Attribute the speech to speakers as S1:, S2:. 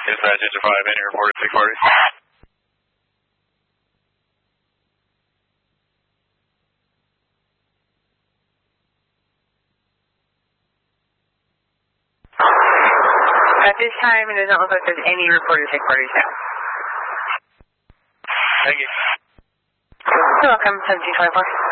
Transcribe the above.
S1: Dispatch engine 5, any reported sick parties?
S2: At this time, it does not look like there's any reported sick parties now.
S1: Thank you.
S2: You're welcome, 1724.